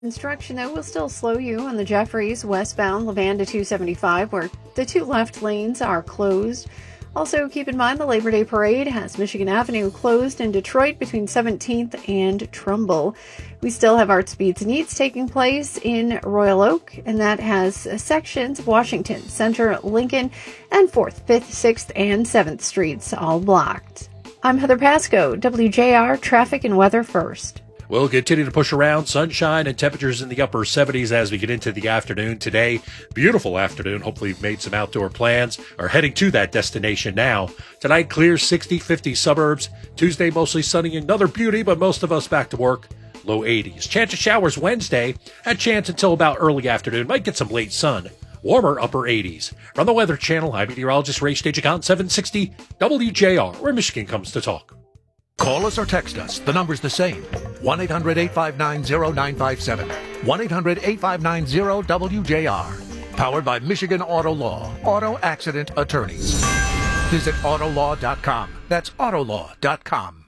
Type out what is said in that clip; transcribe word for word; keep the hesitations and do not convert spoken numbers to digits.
Construction, though, will still slow you on the Jeffries westbound Lavanda two seventy-five, where the two left lanes are closed. Also, keep in mind the Labor Day Parade has Michigan Avenue closed in Detroit between seventeenth and Trumbull. We still have Arts, Beats, and Eats taking place in Royal Oak, and that has sections of Washington, Center, Lincoln, and fourth, fifth, sixth, and seventh Streets all blocked. I'm Heather Pasco, W J R Traffic and Weather First. We'll continue to push around sunshine and temperatures in the upper seventies as we get into the afternoon today. Beautiful afternoon. Hopefully you've made some outdoor plans or heading to that destination now. Tonight, clear sixty, fifty suburbs. Tuesday, mostly sunny, another beauty, but most of us back to work. Low eighties. Chance of showers Wednesday. A chance until about early afternoon. Might get some late sun. Warmer upper eighties. From the Weather Channel, I'm meteorologist Ray Stagicon, seven sixty W J R, where Michigan comes to talk. Call us or text us. The number's the same. one eight hundred eight five nine zero nine five seven. one eight hundred eight five nine zero W J R. Powered by Michigan Auto Law. Auto Accident Attorneys. Visit autolaw dot com. That's autolaw dot com.